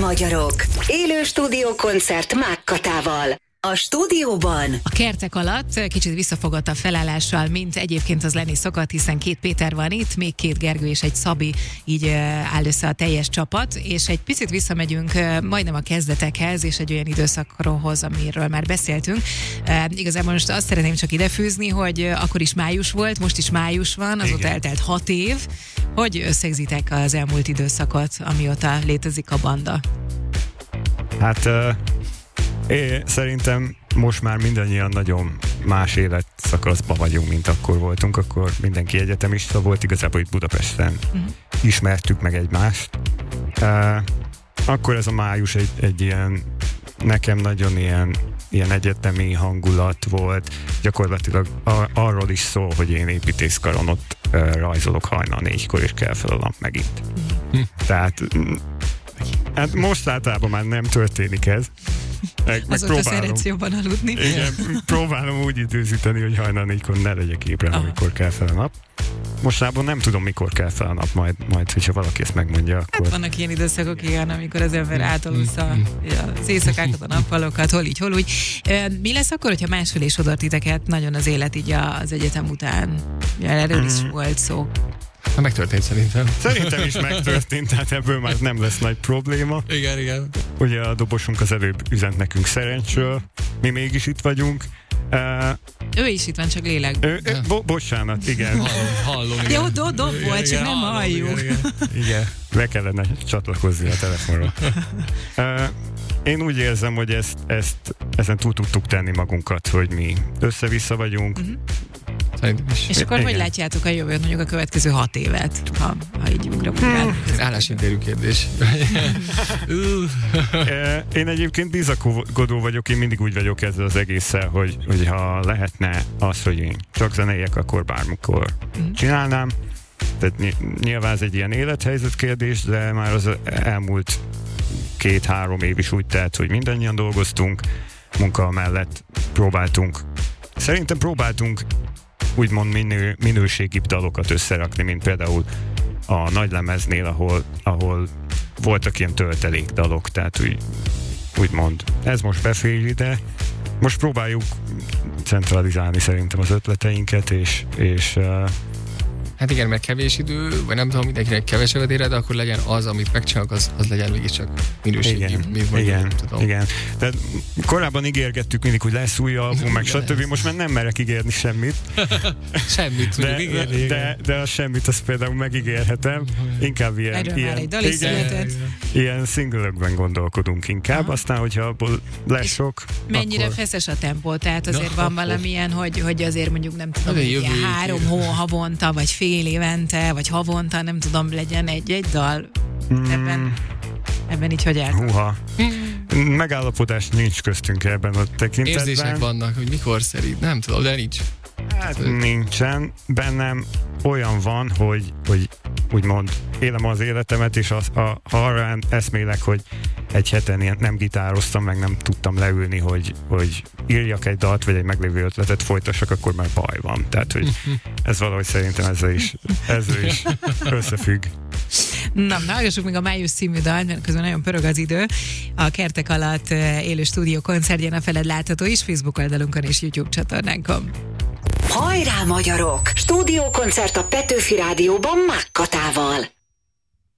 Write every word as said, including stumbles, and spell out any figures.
magyarok. Élő stúdiókoncert Mákkatával. A stúdióban. A kertek alatt kicsit visszafogott a felállással, mint egyébként az lenni szokott, hiszen két Péter van itt, még két Gergő és egy Szabi, így áll össze a teljes csapat, és egy picit visszamegyünk majdnem a kezdetekhez, és egy olyan időszakhoz, amiről már beszéltünk. Igazából most azt szeretném csak idefűzni, hogy akkor is május volt, most is május van, azóta eltelt hat év. Hogy összegzitek az elmúlt időszakot, amióta létezik a banda? Hát... Uh... É, szerintem most már mindannyian nagyon más életszakaszban vagyunk, mint akkor voltunk. Akkor mindenki egyetemista volt, igazából itt Budapesten uh-huh. ismertük meg egymást. Uh, akkor ez a május egy, egy ilyen, nekem nagyon ilyen, ilyen egyetemi hangulat volt. Gyakorlatilag a, arról is szól, hogy én építészkaron ott uh, rajzolok hajnal négykor, és kell fel a nap megint. Uh-huh. Tehát hát most általában már nem történik ez. Meg, meg azóta szeretsz jobban aludni. Igen, próbálom úgy időzíteni, hogy hajnal négykor ne legyek ébren, ah. amikor kell fel a nap. Mostában nem tudom, mikor kell fel a nap, majd, majd hogyha valaki ezt megmondja, akkor... Hát vannak ilyen időszakok, igen, amikor az ember átalúszza az éjszakákat, a nappalokat, hol így, hol úgy. Mi lesz akkor, hogyha máshol is odart titeket nagyon az élet így az egyetem után? Erről mm. is volt szó. Na, megtörtént szerintem. Szerintem is megtörtént, tehát ebből már nem lesz nagy probléma. Igen, igen. Ugye a dobosunk az előbb üzent nekünk szerencsről, mi mégis itt vagyunk. Uh, ő is itt van, csak lélekben. Ő, ő, bo- bocsánat, igen. Hallom, hallom, igen. Jó, do- dob volt, csak nem hallom, halljuk. Igen, igen. igen, be kellene csatlakozni a telefonra. Uh, én úgy érzem, hogy ezt, ezt, ezen túl tudtuk tenni magunkat, hogy mi össze-vissza vagyunk. Uh-huh. És, és akkor igen. Hogy látjátok a jövőt, mondjuk a következő hat évet, ha, ha így ugrabogál? Ez állásinterjú kérdés. Én egyébként bizakodó vagyok, én mindig úgy vagyok ezzel az egésszel, hogy, hogy ha lehetne az, hogy én csak zenéjek, akkor bármikor uh-huh. csinálnám. Tehát nyilván ez egy ilyen élethelyzet kérdés, de már az elmúlt két-három év is úgy telt, hogy mindannyian dolgoztunk, munka mellett próbáltunk. Szerintem próbáltunk úgymond minő, minőségibb dalokat összerakni, mint például a nagylemeznél, ahol, ahol voltak ilyen töltelék dalok, tehát úgy, úgymond ez most befér ide. Most próbáljuk centralizálni szerintem az ötleteinket, és, és uh, hát igen, mert kevés idő, vagy nem tudom, mindenkinek kevesebbet éred, de akkor legyen az, amit megcsinálok, az, az legyen mégiscsak minőségibb. Igen, igen, igen. Tehát korábban ígérgettük mindig, hogy lesz új album, meg stb. Most már nem merek ígérni semmit. Semmit tudjuk ígérni. De, de a semmit azt például megígérhetem. Inkább ilyen, ilyen, igen, ilyen single-ökben gondolkodunk inkább. Aha. Aztán, hogyha abból lesz sok, mennyire akkor... feszes a tempó? Tehát azért na, van akkor... valamilyen, hogy, hogy azért mondjuk nem tudom, hogy ilyen három hó havonta, vagy fél évente, vagy havonta, nem tudom, legyen egy-egy dal. Mm. Ebben, ebben így hogy álltok? Húha. Mm. Megállapodás nincs köztünk ebben a tekintetben. Érzések vannak, hogy mikor szerint, nem tudom, de nincs. Hát nincsen. Bennem olyan van, hogy, hogy úgymond élem az életemet, és az, a, ha arra eszmélek, hogy egy heten ilyen nem gitároztam, meg nem tudtam leülni, hogy, hogy írjak egy dalt, vagy egy meglévő ötletet folytassak, akkor már baj van. Tehát, hogy ez valahogy szerintem ezzel is, ezzel is összefügg. Na, hallgassuk még a Május című dalt, mert közben nagyon pörög az idő. A Kertek alatt élő stúdió koncertjén a feled látható is Facebook oldalunkon és YouTube csatornánkon. Hajrá magyarok! Stúdiókoncert a Petőfi Rádióban Mákkatával.